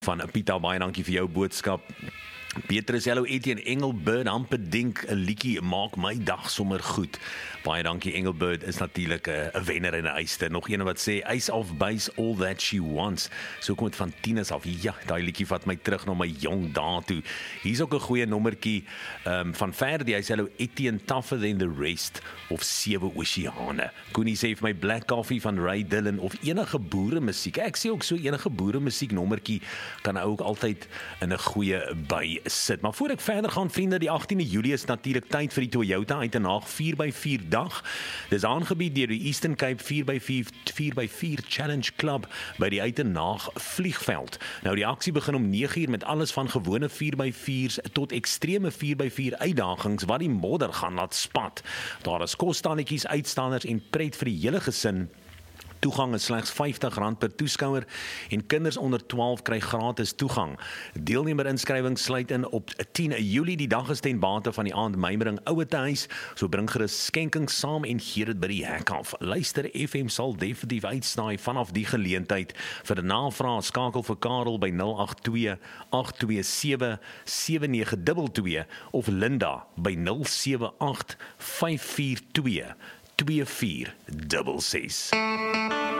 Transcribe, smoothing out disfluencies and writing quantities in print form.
Van Pieter, baie dankie vir jou boodskap. Petrus, hallo Etienne, Engelbird, amper dink 'n liedjie maak my dag sommer goed. Baie dankie, Engelbird is natuurlik 'n wenner in 'n eiste. Nog een wat sê, Ace of Base, all that she wants. So kom dit van Tinus af. Ja, daai liedjie vat my terug na my jong dae toe. Hier's ook 'n goeie nommertjie van Ferdi. Hy sê, hallo Etienne, tougher than the rest of 7 oseane. Koenie sê vir my Black Coffee van Ray Dillon of enige boere musiek. Ek sê ook so enige boere musiek nommertjie kan ook altyd in 'n goeie by sit. Maar voor ek verder gaan, vriende, die 18de Julie is natuurlik tyd vir die Toyota Uitenaag 4x4 dag. Dis aangebied deur die Eastern Cape 4x4 Challenge Club by die Uitenaag vliegveld. Nou die aksie begin om 9 uur met alles van gewone 4x4's tot ekstreme 4x4 uitdagings wat die modder gaan laat spat. Daar is kosstannetjies, uitstaanders en pret vir die hele gesin. Toegang is slegs R50 per toeskouer en kinders onder 12 kry gratis toegang. Deelnemerinnskrywing sluit in op 10 Julie. Die dag is ten bate van die aandmymering Ouetehuis. So bring gerus skenkings saam en gee dit by die hek af. Luister FM sal definitief uitsnaai vanaf die geleentheid. Vir 'n navraag skakel vir Karel by 082 827 7922 of Linda by 078 542 2466.